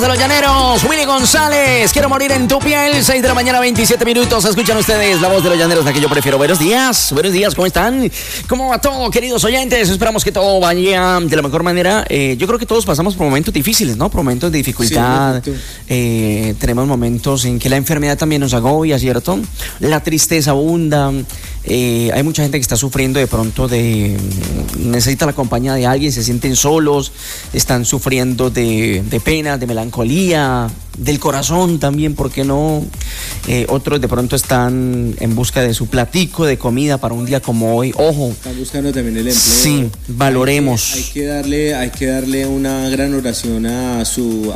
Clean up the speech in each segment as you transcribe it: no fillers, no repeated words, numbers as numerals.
de los llaneros, Willy González, quiero morir en tu piel, 6 de la mañana, 27 minutos, escuchan ustedes la voz de los llaneros, la que yo prefiero. Buenos días, ¿cómo están? ¿Cómo va todo, queridos oyentes? Esperamos que todo vaya de la mejor manera. Yo creo que todos pasamos por momentos difíciles, ¿no? Por momentos de dificultad, tenemos momentos en que la enfermedad también nos agobia, ¿cierto? La tristeza abunda, hay mucha gente que está sufriendo de pronto necesita la compañía de alguien, se sienten solos, están sufriendo de pena, de melancolía, del corazón también, ¿por qué no? Otros de pronto están en busca de su platico de comida para un día como hoy. Ojo, están buscando también el empleo. Sí, valoremos. Hay que darle una gran oración a su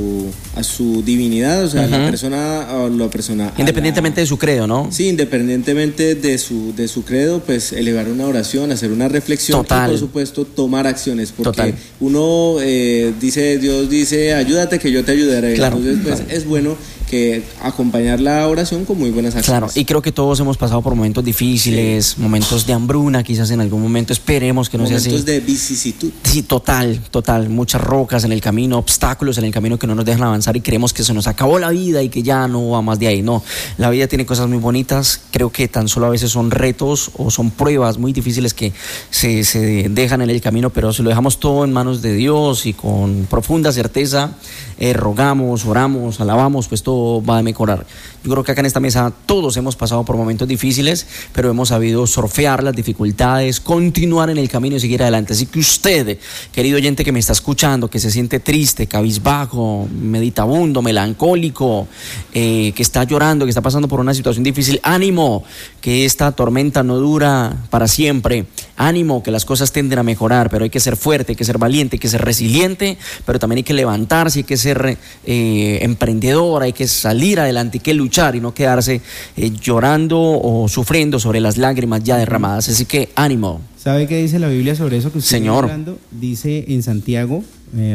divinidad, o sea, la persona independientemente de su credo, ¿no? Sí, independientemente de su credo, pues elevar una oración, hacer una reflexión. Total. Y por supuesto tomar acciones, porque Total. uno Dios dice, ayúdate que yo te ayudaré. Claro. Entonces, pues es bueno que acompañar la oración con muy buenas acciones. Claro, y creo que todos hemos pasado por momentos difíciles, momentos de hambruna, quizás en algún momento, esperemos que no sea así. Momentos de vicisitud. Sí, total, muchas rocas en el camino, obstáculos en el camino que no nos dejan avanzar y creemos que se nos acabó la vida y que ya no va más de ahí. No, la vida tiene cosas muy bonitas, creo que tan solo a veces son retos o son pruebas muy difíciles que se dejan en el camino, pero si lo dejamos todo en manos de Dios y con profunda certeza, rogamos, oramos, alabamos, pues todo va a mejorar. Yo creo que acá en esta mesa todos hemos pasado por momentos difíciles, pero hemos sabido surfear las dificultades, continuar en el camino y seguir adelante. Así que usted, querido oyente que me está escuchando, que se siente triste, cabizbajo, meditabundo, melancólico, que está llorando, que está pasando por una situación difícil, ánimo, que esta tormenta no dura para siempre. Ánimo, que las cosas tienden a mejorar, pero hay que ser fuerte, hay que ser valiente, hay que ser resiliente, pero también hay que levantarse, hay que ser emprendedor, hay que salir adelante, hay que luchar y no quedarse llorando o sufriendo sobre las lágrimas ya derramadas. Así que ánimo. ¿Sabe qué dice la Biblia sobre eso que usted Señor. está hablando? Dice en Santiago,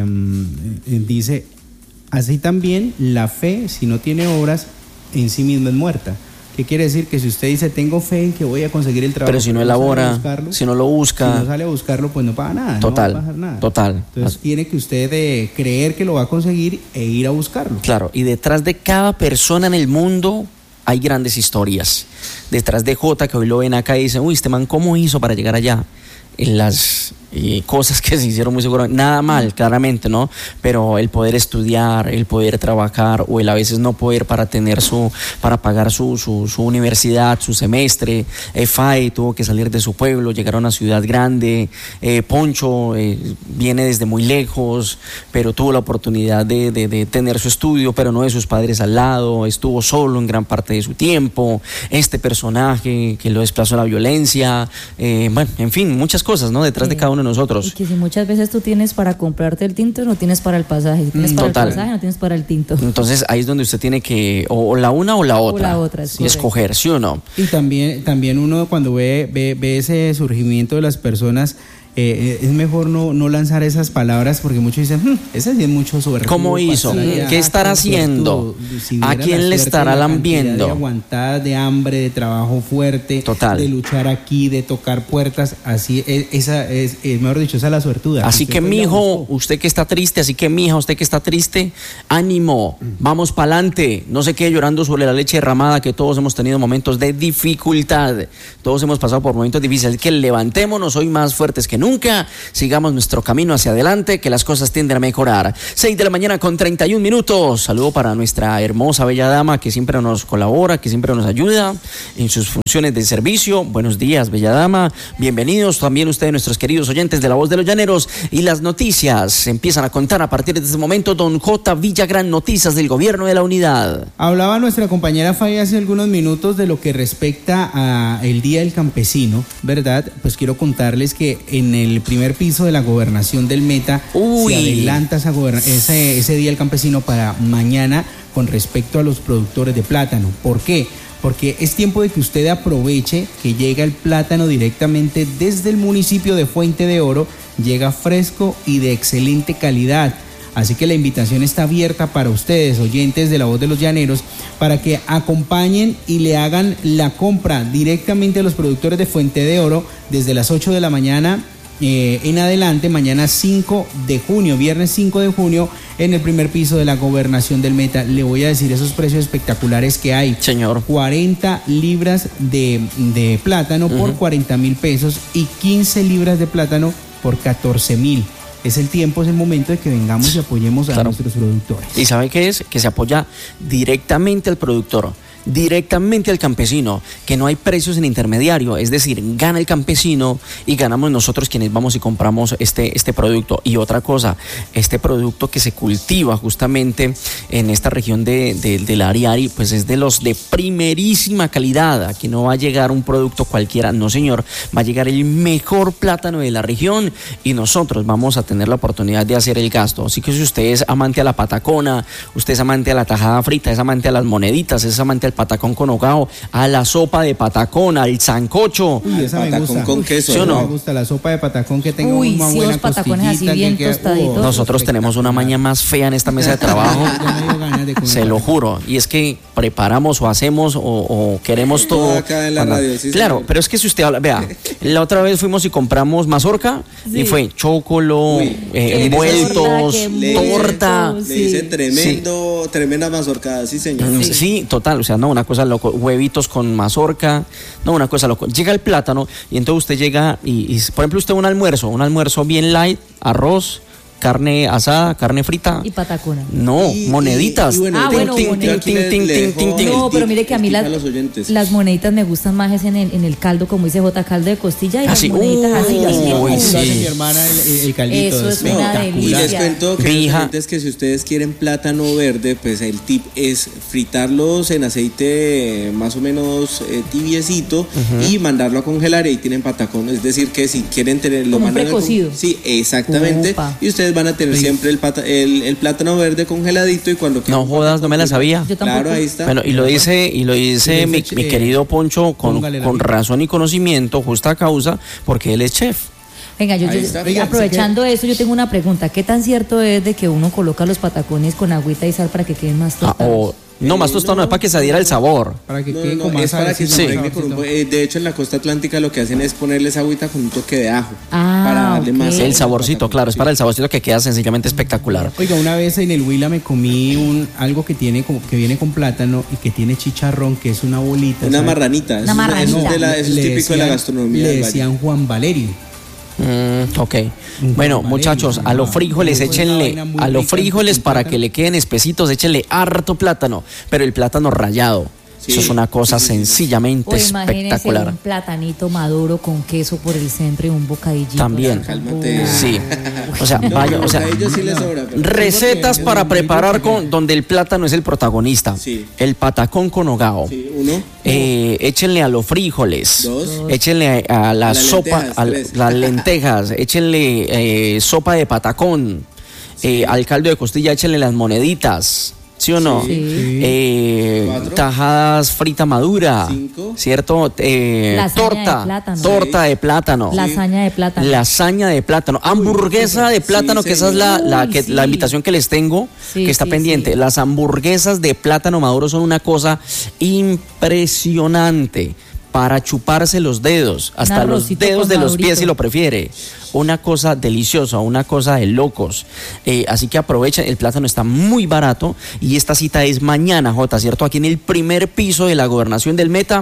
dice, así también la fe, si no tiene obras, en sí misma es muerta. ¿Qué quiere decir? Que si usted dice, tengo fe en que voy a conseguir el trabajo, pero si no elabora, si no lo busca, si no sale a buscarlo, pues no paga nada. Total, no va a pasar nada. total. Entonces tiene que usted creer que lo va a conseguir e ir a buscarlo. Claro, y detrás de cada persona en el mundo hay grandes historias. Detrás de Jota, que hoy lo ven acá y dicen, uy, este man, ¿cómo hizo para llegar allá? En las cosas que se hicieron muy seguramente, nada mal, claramente, ¿no? Pero el poder estudiar, el poder trabajar, o el a veces no poder para pagar su universidad, su semestre. Fay tuvo que salir de su pueblo, llegar a una ciudad grande. Poncho viene desde muy lejos, pero tuvo la oportunidad de tener su estudio, pero no de sus padres al lado, estuvo solo en gran parte de su tiempo. Este personaje que lo desplazó a la violencia, bueno, en fin, muchas cosas, ¿no? Detrás de cada uno de nosotros. Y que si muchas veces tú tienes para comprarte el tinto, no tienes para el pasaje. Si tienes para el pasaje, no tienes para el tinto. Entonces ahí es donde usted tiene que, o la una o la otra. O la otra, y escoger, ¿sí o no? Y también uno cuando ve ese surgimiento de las personas, es mejor no lanzar esas palabras porque muchos dicen, ese sí es mucho suerte. ¿Cómo hizo? ¿Qué estará haciendo? ¿A quién le estará lambiendo? De aguantar, de hambre, de trabajo fuerte, total, de luchar aquí, de tocar puertas, así mejor dicho, esa es la suertuda. Así que mijo, usted que está triste, así que mija, usted que está triste, ánimo, vamos para adelante, no se quede llorando sobre la leche derramada, que todos hemos tenido momentos de dificultad, todos hemos pasado por momentos difíciles, así que levantémonos hoy más fuertes que nunca, sigamos nuestro camino hacia adelante, que las cosas tienden a mejorar. 6 de la mañana con 31 minutos. Saludo para nuestra hermosa bella dama que siempre nos colabora, que siempre nos ayuda en sus funciones de servicio. Buenos días, bella dama. Bienvenidos también ustedes, nuestros queridos oyentes de La Voz de los Llaneros. Y las noticias se empiezan a contar a partir de este momento. Don J. Villagrán, noticias del Gobierno de la Unidad. Hablaba nuestra compañera Fay hace algunos minutos de lo que respecta a el Día del Campesino, ¿verdad? Pues quiero contarles que en el primer piso de la gobernación del Meta se adelanta ese Día del Campesino para mañana con respecto a los productores de plátano. ¿Por qué? Porque es tiempo de que usted aproveche que llega el plátano directamente desde el municipio de Fuente de Oro, llega fresco y de excelente calidad. Así que la invitación está abierta para ustedes, oyentes de La Voz de los Llaneros, para que acompañen y le hagan la compra directamente a los productores de Fuente de Oro desde las 8 de la mañana en adelante, mañana 5 de junio, viernes 5 de junio, en el primer piso de la gobernación del Meta. Le voy a decir esos precios espectaculares que hay. Señor. 40 libras de plátano por 40.000 pesos y 15 libras de plátano por 14.000. Es el tiempo, es el momento de que vengamos y apoyemos a nuestros productores. ¿Y sabe qué es? Que se apoya directamente al productor, directamente al campesino, que no hay precios en intermediario, es decir, gana el campesino y ganamos nosotros quienes vamos y compramos este producto. Y otra cosa, este producto que se cultiva justamente en esta región del Ariari, pues es de los de primerísima calidad. Aquí no va a llegar un producto cualquiera, no señor, va a llegar el mejor plátano de la región y nosotros vamos a tener la oportunidad de hacer el gasto. Así que si usted es amante a la patacona, usted es amante a la tajada frita, es amante a las moneditas, es amante al patacón con hogao, a la sopa de patacón, al sancocho. Uy, esa me gusta. Con queso. ¿Sí o no? Me gusta la sopa de patacón que tenga Uy, una sí, buena los patacones así costillita bien que queda- tostaditos. Nosotros tenemos una maña más fea en esta mesa de trabajo. Ya me dio ganas de comer Se lo patacón. juro, y es que preparamos o hacemos o queremos todo. Acá en la radio, sí, claro, señor. pero es que si usted habla, vea, la otra vez fuimos y compramos mazorca y fue chocolo, Uy, envueltos, qué torta. rico. Le dice Sí. tremenda mazorcada, sí señor. Sí, total, o sea, no, una cosa loco, huevitos con mazorca, no, una cosa loco. Llega el plátano y entonces usted llega y por ejemplo, usted un almuerzo bien light, arroz, carne asada, carne frita. Y patacona. No, moneditas. bueno, moneditas. No, pero mire que a mí las moneditas me gustan más es en el caldo, como dice J, caldo de costilla y las Así, moneditas así. uy, así, uy, Como sí. lo hace mi hermana el caldito. Eso es una espectacular. Y les delicia. cuento que Vija. es que si ustedes quieren plátano verde, pues el tip es fritarlos en aceite más o menos tibiecito y mandarlo a congelar y ahí tienen patacón. Es decir, que si quieren tenerlo Como un mandan a precocido. Sí, exactamente. Upa. Y ustedes van a tener siempre el plátano verde congeladito y cuando No jodas, no me la sabía. Yo tampoco. Claro, ahí está. Bueno, y lo dice mi querido Poncho póngale la con mica. razón y conocimiento, justa causa, porque él es chef. Venga, Ahí está. Oiga, aprovechando eso, yo tengo una pregunta. ¿Qué tan cierto es de que uno coloca los patacones con agüita y sal para que queden más tostados? No, más tostado no es para que se adhiera el sabor. Para que No, quede no, con más es para que se saborcito, impregne con un saborcito. de hecho, en la costa atlántica lo que hacen es ponerles agüita con un toque de ajo. Ah, para darle ok. más sabor El al saborcito, patacón. claro, es para el saborcito que queda sencillamente espectacular. Oiga, una vez en el Huila me comí algo que tiene que viene con plátano y que tiene chicharrón, que es una bolita. Una ¿sabe? marranita. Una marranita. Eso es Le típico de la decían- gastronomía Le del valle. decían Juan Valerio. Ok. Un Bueno, Juan muchachos, Valerio, a los no, frijoles una échenle, vaina muy a los rica frijoles con para plátano. que le queden espesitos, échenle harto plátano, pero el plátano rayado. Sí, Eso es una cosa sencillamente O imagínese espectacular. un platanito maduro con queso por el centro y un bocadillito. También. Cálmate. Sí. O sea, No, vaya, pero o sea, a ellos sí les sobra. pero- recetas porque para es muy preparar rico. donde el plátano es el protagonista. Sí. El patacón con hogao. Sí, uno. Échenle a los frijoles. Dos. Échenle a la Las sopa, lentejas, a tres. las lentejas. Échenle sopa de patacón. Al caldo de costilla échenle las moneditas. ¿Sí o no? Sí. Cuatro. Tajadas frita madura. Cinco. ¿Cierto? Lasaña Torta. de plátano. Torta de plátano. Lasaña de plátano. Lasaña de plátano, hamburguesa de plátano, sí, que esa es la Uy, sí. invitación que les tengo, Sí, que está sí, pendiente. sí. Las hamburguesas de plátano maduro son una cosa impresionante para chuparse los dedos, hasta los arrocito dedos con de los madurito. pies si lo prefiere. Una cosa deliciosa, una cosa de locos. Así que aprovechen, el plátano está muy barato y esta cita es mañana, Jota, ¿cierto? Aquí en el primer piso de la gobernación del Meta,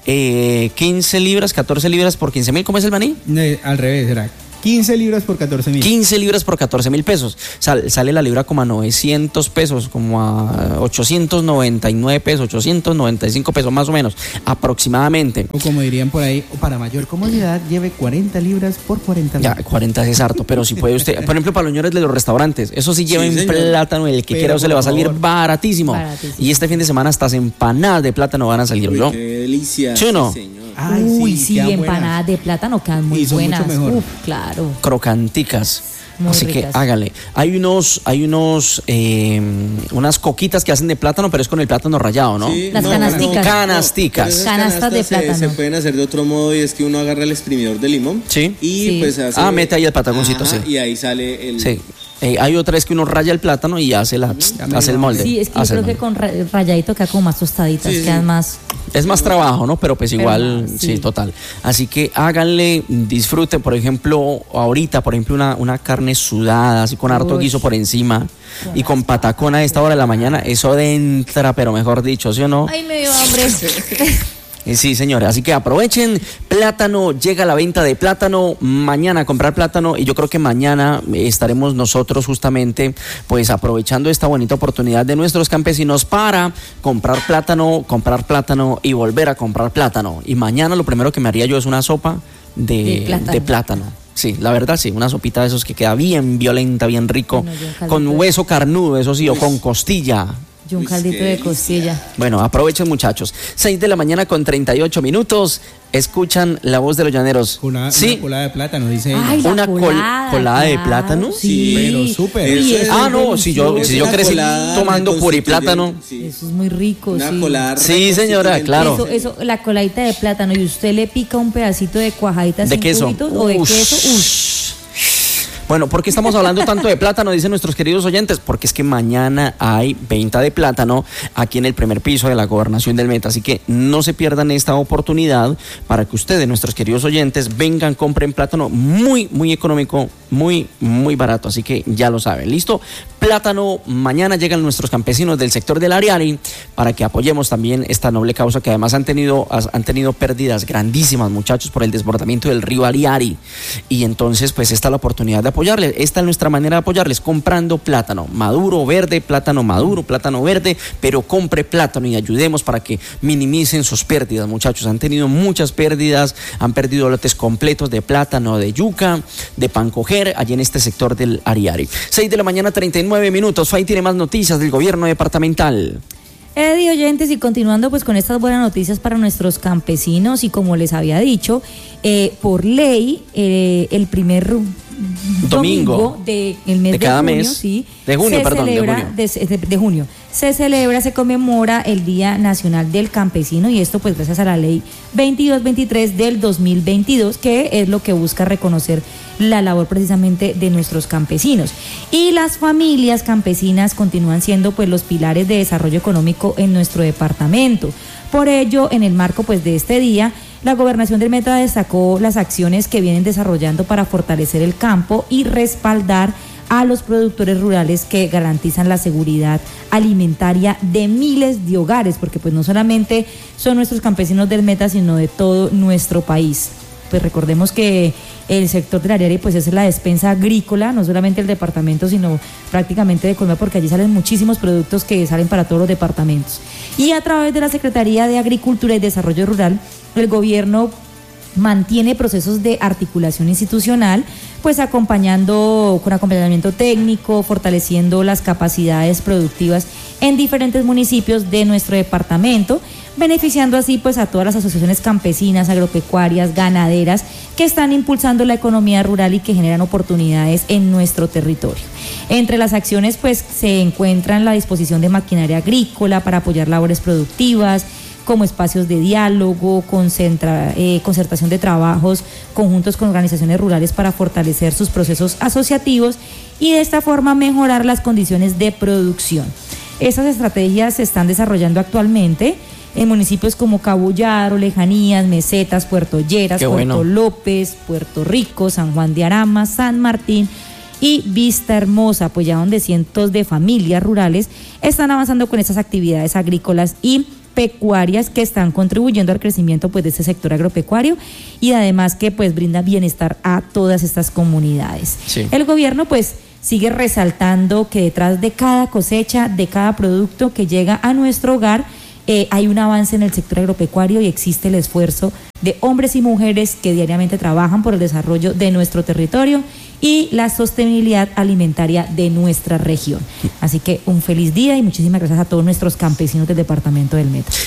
15 libras, 14 libras por 15.000, ¿cómo es el maní? Al revés, era 15 libras por 14.000. 15 libras por 14.000 pesos. Sale la libra como a 900 pesos, como a 899 pesos, 895 pesos más o menos, aproximadamente. O como dirían por ahí, o para mayor comodidad, lleve 40 libras por 40 Ya, libras. 40 es harto, pero si puede usted, por ejemplo, para los señores de los restaurantes, eso sí lleven señor. plátano, el que Pero, quiera se le va a por salir favor. baratísimo. Baratísimo. Y este fin de semana hasta empanadas de plátano van a salir, Uy, ¿no? qué delicia. ¿Sí o no? señor. Ay, Uy, sí, quedan empanadas de plátano quedan muy Y son mucho buenas. mejor. Uf, claro. Crocanticas. Muy Así ricas. que hágale. Hay unas coquitas que hacen de plátano, pero es con el plátano rallado, ¿no? Sí, Las canasticas. Canasticas. pero esas Canastas de canastas plátano. Se pueden hacer de otro modo y es que uno agarra el exprimidor de limón. Sí. Y Sí. pues hace. Mete ahí el pataconcito, Ajá, sí. Y ahí sale el. Sí. Hay otra es que uno raya el plátano y hace el molde. Sí, es que yo hace creo el que molde. con rayadito queda como más tostaditas, Sí, sí. quedan más. Es más trabajo, ¿no? Pero pues igual, sí, total. Así que háganle, disfruten, por ejemplo, ahorita, una carne sudada, así con harto guiso por encima y con patacón a esta hora de la mañana, eso entra, pero mejor dicho, ¿sí o no? Ay, me dio hambre. Sí, señores, así que aprovechen, plátano, llega la venta de plátano, mañana a comprar plátano, y yo creo que mañana estaremos nosotros justamente pues aprovechando esta bonita oportunidad de nuestros campesinos para comprar plátano y volver a comprar plátano. Y mañana lo primero que me haría yo es una sopa de plátano. Sí, la verdad sí, una sopita de esos que queda bien violenta, bien rico, con hueso carnudo, eso sí, o con costilla. Y un caldito de costilla. Bueno, aprovechen, muchachos. 6:38 a.m. Escuchan la voz de los llaneros. Una colada de plátano, dice ella. Ay, ¿Una colada de plátano? Sí, pero súper. Si yo crecí tomando puriplátano. Sí. Eso es muy rico. Una colada. Sí, señora, claro. Eso, la coladita de plátano, y usted le pica un pedacito de cuajaditas de queso o de queso. Bueno, ¿por qué estamos hablando tanto de plátano? Dicen nuestros queridos oyentes, porque es que mañana hay venta de plátano aquí en el primer piso de la Gobernación del Meta, así que no se pierdan esta oportunidad para que ustedes, nuestros queridos oyentes, vengan, compren plátano muy, muy económico, muy, muy barato, así que ya lo saben, ¿listo? Plátano, mañana llegan nuestros campesinos del sector del Ariari para que apoyemos también esta noble causa, que además han tenido pérdidas grandísimas, muchachos, por el desbordamiento del río Ariari, y entonces pues esta es la oportunidad de apoyarles. Esta es nuestra manera de apoyarles, comprando plátano maduro, verde, plátano maduro, plátano verde, pero compre plátano y ayudemos para que minimicen sus pérdidas, muchachos. Han tenido muchas pérdidas, han perdido lotes completos de plátano, de yuca, de pancoger, allí en este sector del Ariari. 6:39 a.m. Fay tiene más noticias del gobierno departamental. Eddie, oyentes, y continuando pues con estas buenas noticias para nuestros campesinos, y como les había dicho, por ley, el primer domingo del mes de cada junio, de junio, se conmemora el Día Nacional del Campesino, y esto pues gracias a la ley 2223 del 2022, que es lo que busca reconocer la labor precisamente de nuestros campesinos. Y las familias campesinas continúan siendo pues los pilares de desarrollo económico en nuestro departamento. Por ello, en el marco pues de este día, la Gobernación del Meta destacó las acciones que vienen desarrollando para fortalecer el campo y respaldar a los productores rurales que garantizan la seguridad alimentaria de miles de hogares, porque pues no solamente son nuestros campesinos del Meta, sino de todo nuestro país. Pues recordemos que el sector del Ariari pues es la despensa agrícola, no solamente el departamento, sino prácticamente de Colombia, porque allí salen muchísimos productos que salen para todos los departamentos. Y a través de la Secretaría de Agricultura y Desarrollo Rural, el gobierno mantiene procesos de articulación institucional, pues con acompañamiento técnico, fortaleciendo las capacidades productivas en diferentes municipios de nuestro departamento, beneficiando así pues a todas las asociaciones campesinas, agropecuarias, ganaderas que están impulsando la economía rural y que generan oportunidades en nuestro territorio. Entre las acciones pues se encuentran la disposición de maquinaria agrícola para apoyar labores productivas, como espacios de diálogo, concertación de trabajos conjuntos con organizaciones rurales para fortalecer sus procesos asociativos y de esta forma mejorar las condiciones de producción. Estas estrategias se están desarrollando actualmente en municipios como Cabullaro, Lejanías, Mesetas, Puerto Lleras, Puerto López, Puerto Rico, San Juan de Arama, San Martín y Vista Hermosa, pues ya donde cientos de familias rurales están avanzando con estas actividades agrícolas y pecuarias que están contribuyendo al crecimiento pues de este sector agropecuario, y además que pues brinda bienestar a todas estas comunidades. Sí. El gobierno pues sigue resaltando que detrás de cada cosecha, de cada producto que llega a nuestro hogar, hay un avance en el sector agropecuario y existe el esfuerzo de hombres y mujeres que diariamente trabajan por el desarrollo de nuestro territorio y la sostenibilidad alimentaria de nuestra región. Así que un feliz día y muchísimas gracias a todos nuestros campesinos del departamento del Meta.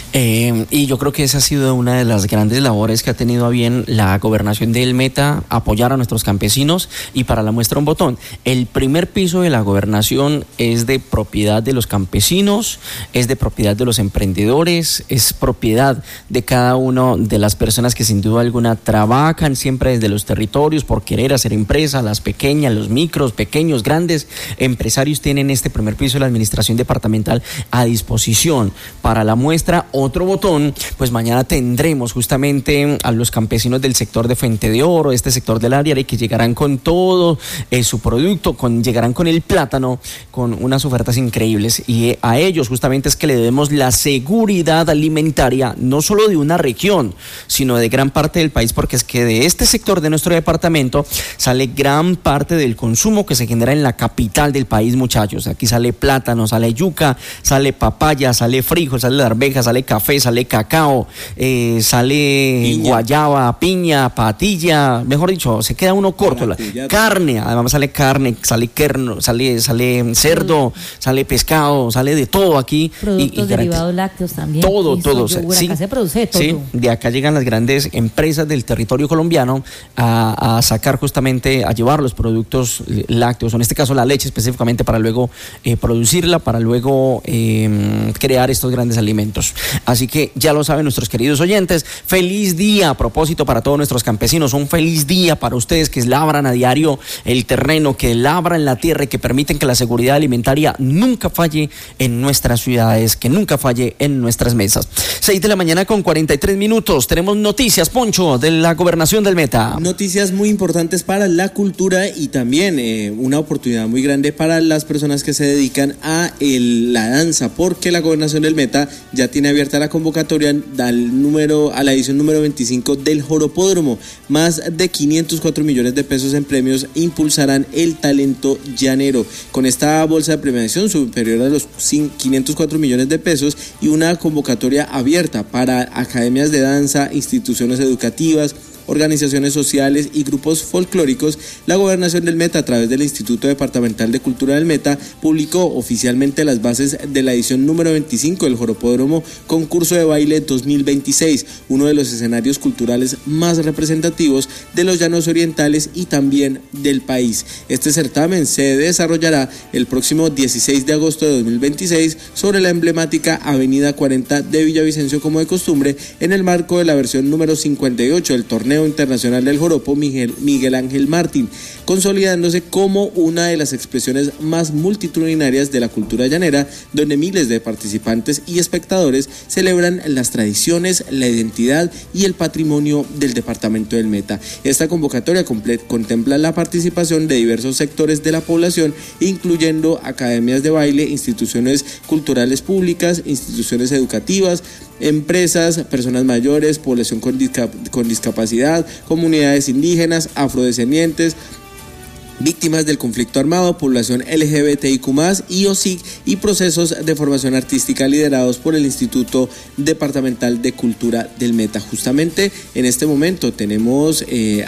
Y yo creo que esa ha sido una de las grandes labores que ha tenido a bien la Gobernación del Meta, apoyar a nuestros campesinos. Y para la muestra un botón, el primer piso de la Gobernación es de propiedad de los campesinos, es de propiedad de los emprendedores, es propiedad de cada una de las personas que sin duda alguna trabajan siempre desde los territorios por querer hacer empresa, las empresas pequeñas, los micros, pequeños, grandes empresarios tienen este primer piso de la administración departamental a disposición para la muestra. Otro botón, pues mañana tendremos justamente a los campesinos del sector de Fuente de Oro, este sector del área, que llegarán con todo su producto, llegarán con el plátano, con unas ofertas increíbles, y a ellos justamente es que le debemos la seguridad alimentaria, no solo de una región, sino de gran parte del país, porque es que de este sector de nuestro departamento sale gran parte del consumo que se genera en la capital del país, muchachos. Aquí sale plátano, sale yuca, sale papaya, sale frijol, sale arveja, sale café, sale cacao, sale piña, guayaba, piña, patilla, mejor dicho, se queda uno corto. Carne, además sale carne, sale querno, sale cerdo, sale pescado, sale de todo aquí. Productos derivados lácteos también. Todo. Sí, acá se produce todo. Sí, de acá llegan las grandes empresas del territorio colombiano a sacar justamente, a llevar los productos lácteos, en este caso la leche específicamente, para luego producirla, para luego crear estos grandes alimentos. Así que ya lo saben nuestros queridos oyentes, feliz día a propósito para todos nuestros campesinos, un feliz día para ustedes que labran a diario el terreno, que labran la tierra y que permiten que la seguridad alimentaria nunca falle en nuestras ciudades, que nunca falle en nuestras mesas. 6 de la mañana con 43 minutos. Tenemos noticias, Poncho, de la gobernación del Meta. Noticias muy importantes para la cultura y también una oportunidad muy grande para las personas que se dedican a la danza, porque la gobernación del Meta ya tiene abierta la convocatoria a la edición número 25 del Joropódromo. Más de 504 millones de pesos en premios impulsarán el talento llanero. Con esta bolsa de premiación superior a los 504 millones de pesos y una convocatoria abierta para academias de danza, instituciones educativas, organizaciones sociales y grupos folclóricos, la gobernación del Meta, a través del Instituto Departamental de Cultura del Meta, publicó oficialmente las bases de la edición número 25 del Joropódromo Concurso de Baile 2026, uno de los escenarios culturales más representativos de los llanos orientales y también del país. Este certamen se desarrollará el próximo 16 de agosto de 2026 sobre la emblemática Avenida 40 de Villavicencio, como de costumbre, en el marco de la versión número 58 del Torneo Internacional del Joropo Miguel Ángel Martín, consolidándose como una de las expresiones más multitudinarias de la cultura llanera, donde miles de participantes y espectadores celebran las tradiciones, la identidad y el patrimonio del departamento del Meta. Esta convocatoria contempla la participación de diversos sectores de la población, incluyendo academias de baile, instituciones culturales públicas, instituciones educativas, empresas, personas mayores, población con discapacidad, comunidades indígenas, afrodescendientes, víctimas del conflicto armado, población LGBTIQ+, y OSIC, y procesos de formación artística liderados por el Instituto Departamental de Cultura del Meta. Justamente en este momento tenemos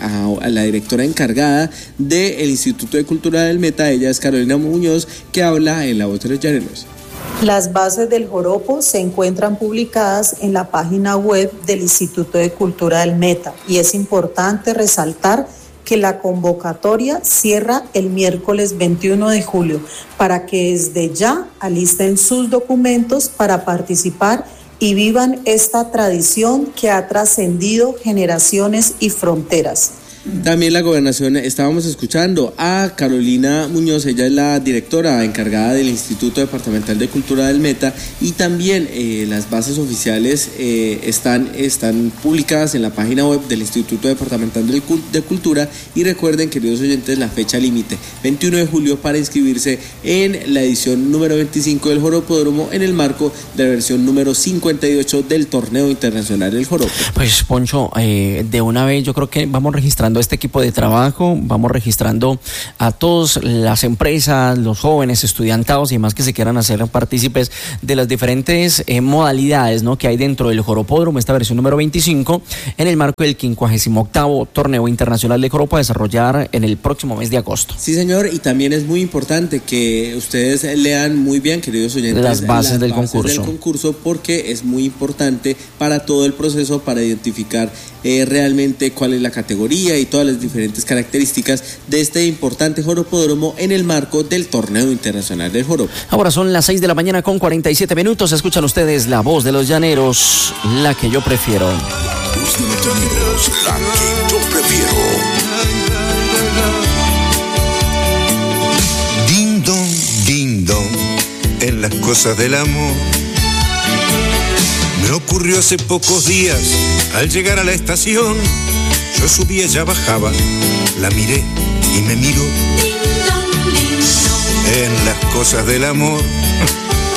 a la directora encargada del Instituto de Cultura del Meta, ella es Carolina Muñoz, que habla en la voz de los llaneros. Las bases del joropo se encuentran publicadas en la página web del Instituto de Cultura del Meta, y es importante resaltar que la convocatoria cierra el miércoles 21 de julio para que desde ya alisten sus documentos para participar y vivan esta tradición que ha trascendido generaciones y fronteras. También la gobernación, estábamos escuchando a Carolina Muñoz, ella es la directora encargada del Instituto Departamental de Cultura del Meta, y también las bases oficiales están publicadas en la página web del Instituto Departamental de Cultura. Y recuerden, queridos oyentes, la fecha límite, 21 de julio, para inscribirse en la edición número 25 del Joropódromo en el marco de la versión número 58 del Torneo Internacional del Joropo. Pues, Poncho, de una vez yo creo que vamos registrando este equipo de trabajo, vamos registrando a todas las empresas, los jóvenes, estudiantados y demás que se quieran hacer partícipes de las diferentes modalidades, ¿no?, que hay dentro del Joropódromo, esta versión número 25, en el marco del 58º Torneo Internacional de Joropo, a desarrollar en el próximo mes de agosto. Sí, señor, y también es muy importante que ustedes lean muy bien, queridos oyentes, las bases del concurso, porque es muy importante para todo el proceso, para identificar realmente cuál es la categoría y todas las diferentes características de este importante joropódromo en el marco del Torneo Internacional del Joropo. Ahora son las 6 de la mañana con 47 minutos. Escuchan ustedes la voz de los llaneros, la que yo prefiero. La voz de los llaneros, la que yo prefiero. en las cosas del amor. Me ocurrió hace pocos días, al llegar a la estación, yo subí, ella bajaba, la miré y me miró. En las cosas del amor